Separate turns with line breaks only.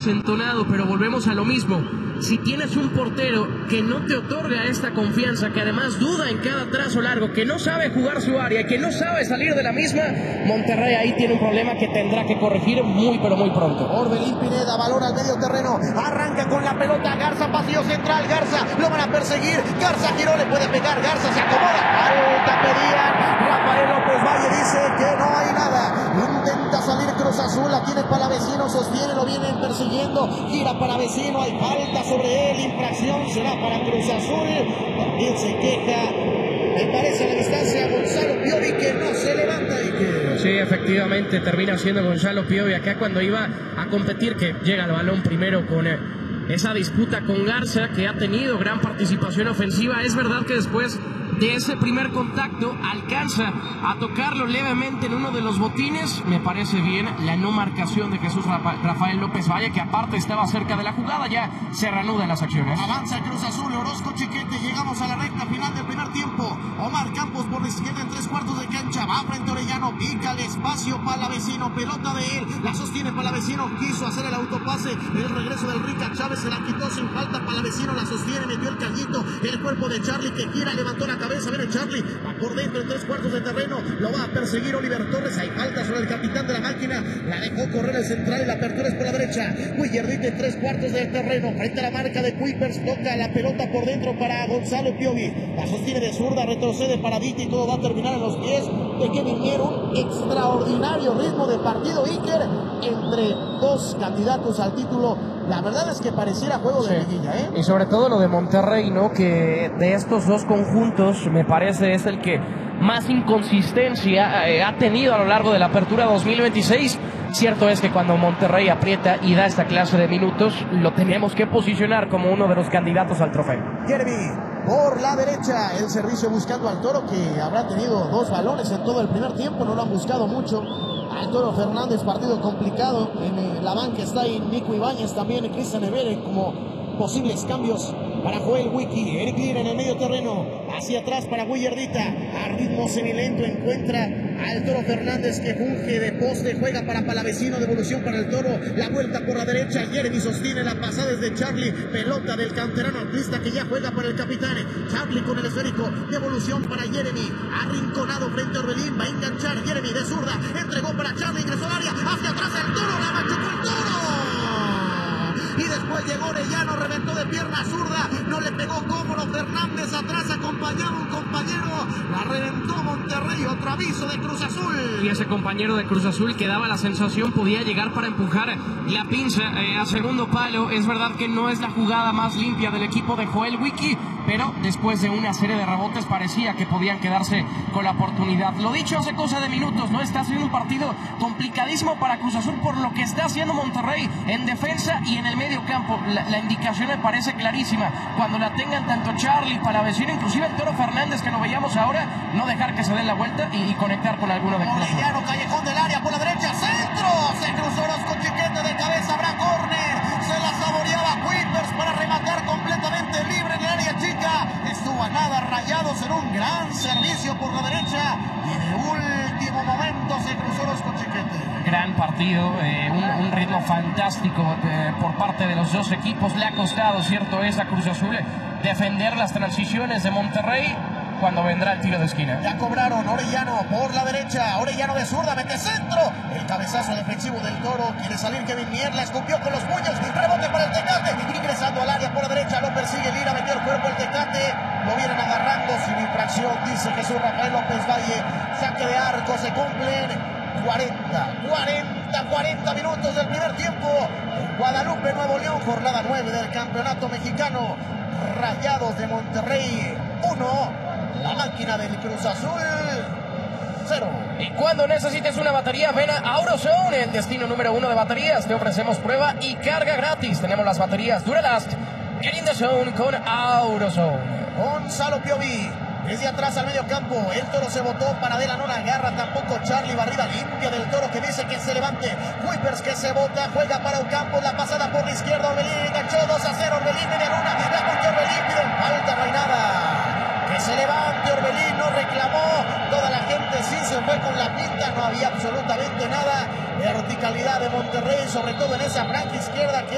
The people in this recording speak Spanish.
desentonado, pero volvemos a lo mismo. Si tienes un portero que no te otorga esta confianza, que además duda en cada trazo largo, que no sabe jugar su área, que no sabe salir de la misma, Monterrey ahí tiene un problema que tendrá que corregir muy pero muy pronto.
Orbelín Pineda, balón al medio terreno, arranca con la pelota, Garza, pasillo central, Garza, lo van a perseguir, Garza giró, le puede pegar, Garza se acomoda, falta pedían, Rafael López Valle dice que no hay nada, intenta salir Cruz Azul, la tiene Palavecino, sostiene, lo vienen persiguiendo, gira Palavecino, hay falta sobre él, infracción será para Cruz Azul, también se queja, me parece a la distancia Gonzalo Piovi que no se levanta y que...
Sí, efectivamente termina siendo Gonzalo Piovi acá cuando iba a competir, que llega el balón primero con esa disputa con Garza, que ha tenido gran participación ofensiva. Es verdad que después de ese primer contacto alcanza a tocarlo levemente en uno de los botines. Me parece bien la no marcación de Jesús Rafael López Valle, que aparte estaba cerca de la jugada. Ya se reanudan las acciones.
Avanza Cruz Azul, Orozco Chiquete, llegamos a la recta final del primer tiempo. Omar Campos por la izquierda en 3/4 de cancha, va frente a Orellano, pica el espacio Palavecino, pelota de él, la sostiene Palavecino, quiso hacer el autopase, el regreso del Rica Chávez se la quitó sin falta, Palavecino la sostiene, metió el cañito, el cuerpo de Charlie que gira, levantó la cabeza, viene Charlie, va por dentro en 3/4 de terreno, lo va a perseguir Oliver Torres, hay falta sobre el capitán de la máquina, la dejó correr el central y la apertura es por la derecha, Willardín en 3/4 de terreno, frente a la marca de Kuipers, toca la pelota por dentro para Gonzalo Piovi, la sostiene de zurda, retrocede para Viti, todo va a terminar en los pies de Kevin Mier, un extraordinario ritmo de partido, Iker, entre dos candidatos al título. La verdad es que pareciera juego de liguilla, ¿eh?
Y sobre todo lo de Monterrey, ¿no? Que de estos dos conjuntos me parece es el que más inconsistencia ha tenido a lo largo de la apertura 2026. Cierto es que cuando Monterrey aprieta y da esta clase de minutos, lo tenemos que posicionar como uno de los candidatos al trofeo.
Jeremy por la derecha, el servicio buscando al Toro, que habrá tenido dos balones en todo el primer tiempo, no lo han buscado mucho. Al Toro Fernández, partido complicado. En la banca está ahí Nico Ibáñez, también Cristian Evere como posibles cambios para Joel Wiki. Eric Lira en el medio terreno, hacia atrás para Willardita, a ritmo semilento encuentra al Toro Fernández que funge de poste, juega para Palavecino, devolución para el Toro, la vuelta por la derecha, Jeremy sostiene la pasada desde Charlie, pelota del canterano artista que ya juega para el capitán, Charlie con el esférico, devolución para Jeremy, arrinconado frente a Orbelín, va a enganchar Jeremy de zurda, entregó para Charlie, ingresó al área, hacia atrás el Toro, la machucó el Toro. Y después llegó Orellano, reventó de pierna zurda, no le pegó cómodo Fernández, atrás acompañaba un compañero, la reventó Monterrey, otro aviso de Cruz Azul.
Y ese compañero de Cruz Azul que daba la sensación podía llegar para empujar la pinza a segundo palo. Es verdad que no es la jugada más limpia del equipo de Joel Wiki, pero después de una serie de rebotes parecía que podían quedarse con la oportunidad. Lo dicho hace cosa de minutos, ¿no? Está siendo un partido complicadísimo para Cruz Azul por lo que está haciendo Monterrey en defensa y en el medio campo. La indicación me parece clarísima. Cuando la tengan tanto Charlie, Palavecino, inclusive el Toro Fernández que lo veíamos ahora, no dejar que se den la vuelta y conectar con alguno de Cruz Azul.
Orellano, callejón del área por la derecha, centro, se cruzó Orozco Chiquete de cabeza, habrá córner, se la saboreaba Kuipers para rematar completamente libre en el área chica, estuvo a nada, Rayados en un gran servicio por la derecha y de último momento se cruzó Orozco Chiquete.
Gran partido, un ritmo fantástico por parte de los dos equipos. Le ha costado, cierto es, a Cruz Azul defender las transiciones de Monterrey cuando vendrá el tiro de esquina.
Ya cobraron, Orellano por la derecha, Orellano de zurda, mete centro, el cabezazo defensivo del Toro, quiere salir Kevin Mier, la escupió con los puños, rebote para el Tecate, ingresando al área por la derecha, lo persigue Lira, metió el cuerpo el Tecate, lo vienen agarrando sin infracción, dice Jesús Rafael López Valle, saque de arco, se cumplen 40 minutos del primer tiempo en Guadalupe, Nuevo León, jornada 9 del campeonato mexicano. Rayados de Monterrey 1, la máquina del Cruz Azul 0.
Y cuando necesites una batería, ven a AutoZone, el destino número 1 de baterías. Te ofrecemos prueba y carga gratis. Tenemos las baterías Duralast, Get in the Zone con AutoZone.
Gonzalo Piovi desde atrás al medio campo, el Toro se botó, Paradela no la agarra tampoco, Charlie, barrida limpia del Toro que dice que se levante, Kuipers que se bota, juega para Ocampo, la pasada por la izquierda, Orbelín enganchó 2-0, Orbelín en una, la puntó Orbelín, piden falta, no hay nada, que se levante Orbelín, no reclamó, toda la gente sí se fue con la pinta, no había absolutamente nada, verticalidad de Monterrey, sobre todo en esa franja izquierda que